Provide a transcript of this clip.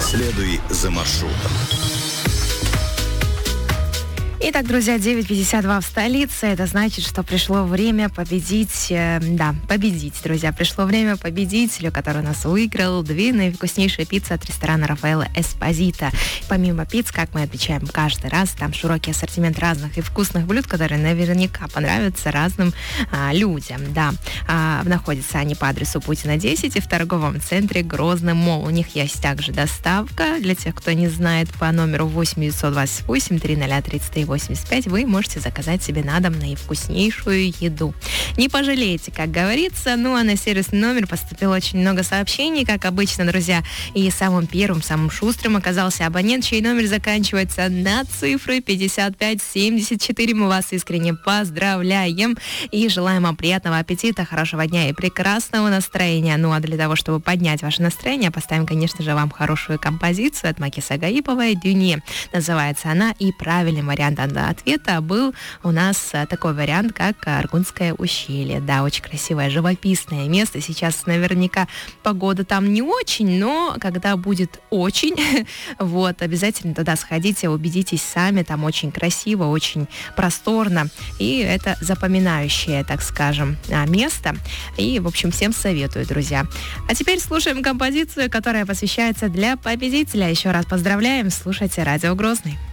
Следуй за маршрутом. Итак, друзья, 9:52 в столице. Это значит, что пришло время победить. Победить, друзья. Пришло время победителю, который у нас выиграл 2 наивкуснейшие пиццы от ресторана Рафаэлло Эспозито. Помимо пицц, как мы отмечаем каждый раз, там широкий ассортимент разных и вкусных блюд, которые наверняка понравятся разным людям. Да, находятся они по адресу Путина 10 и в торговом центре Грозный Молл. У них есть также доставка. Для тех, кто не знает, по номеру 8 928 300 33 85 вы можете заказать себе на дом наивкуснейшую еду. Не пожалеете, как говорится. Ну, а на сервисный номер поступило очень много сообщений, как обычно, друзья. И самым первым, самым шустрым оказался абонент, чей номер заканчивается на цифры 5574. Мы вас искренне поздравляем и желаем вам приятного аппетита, хорошего дня и прекрасного настроения. Ну, а для того, чтобы поднять ваше настроение, поставим, конечно же, вам хорошую композицию от Маки Сагаиповой «Дюне». Называется она, и правильный вариант ответа был у нас такой вариант, как Аргунское ущелье. Да, очень красивое, живописное место. Сейчас наверняка погода там не очень, но когда будет очень, вот, обязательно туда сходите, убедитесь сами, там очень красиво, очень просторно, и это запоминающее, так скажем, место. И, в общем, всем советую, друзья. А теперь слушаем композицию, которая посвящается для победителя. Еще раз поздравляем, слушайте Радио Грозный.